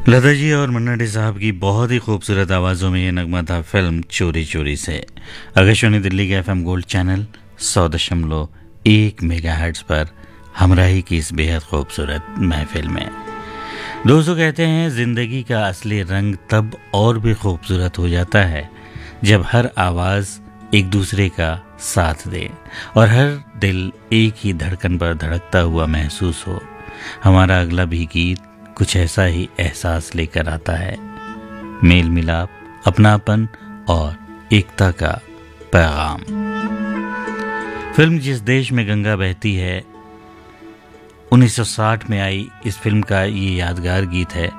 लता जी और मन्ना डे साहब की बहुत ही खूबसूरत आवाज़ों में ये नगमा था फिल्म चोरी चोरी से। आकाशवाणी दिल्ली के एफएम गोल्ड चैनल 100.1 मेगाहर्ट्ज़ पर हमराही की इस बेहद खूबसूरत महफिल में दोस्तों कहते हैं ज़िंदगी का असली रंग तब और भी खूबसूरत हो जाता है जब हर आवाज़ एक दूसरे का साथ दे और हर दिल एक ही धड़कन पर धड़कता हुआ महसूस हो। हमारा अगला भी गीत कुछ ऐसा ही एहसास लेकर आता है, मेल मिलाप, अपनापन और एकता का पैगाम। फिल्म जिस देश में गंगा बहती है 1960 में आई इस फिल्म का ये यादगार गीत है।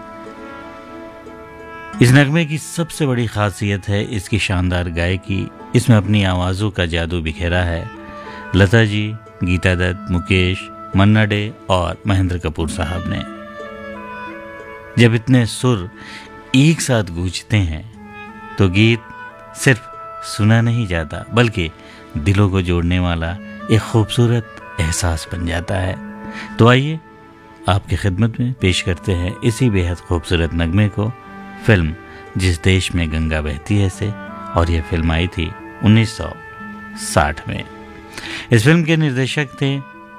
इस नगमे की सबसे बड़ी खासियत है इसकी शानदार गायकी। इसमें अपनी आवाज़ों का जादू बिखेरा है लता जी, गीता दत्त, मुकेश, मन्ना डे और महेंद्र कपूर साहब ने। जब इतने सुर एक साथ गूंजते हैं तो गीत सिर्फ सुना नहीं जाता बल्कि दिलों को जोड़ने वाला एक खूबसूरत एहसास बन जाता है। तो आइए आपकी खिदमत में पेश करते हैं इसी बेहद खूबसूरत नगमे को, फिल्म जिस देश में गंगा बहती है से। और यह फिल्म आई थी 1960 में। इस फिल्म के निर्देशक थे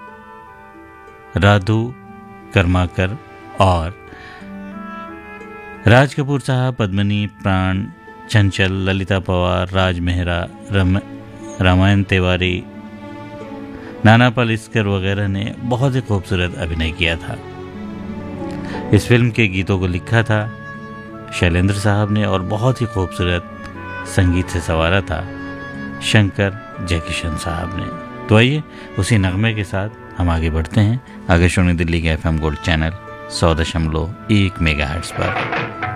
राधू कर्माकर और राज कपूर साहब, पद्मिनी, प्राण, चंचल, ललिता पवार, राज मेहरा, रामायण तिवारी, नाना पालेकर वगैरह ने बहुत ही खूबसूरत अभिनय किया था। इस फिल्म के गीतों को लिखा था शैलेंद्र साहब ने और बहुत ही खूबसूरत संगीत से संवारा था शंकर जयकिशन साहब ने। तो आइए उसी नगमे के साथ हम आगे बढ़ते हैं आकाशवाणी दिल्ली के एफएम गोल्ड चैनल 100.1 मेगाहर्ट्ज़ पर।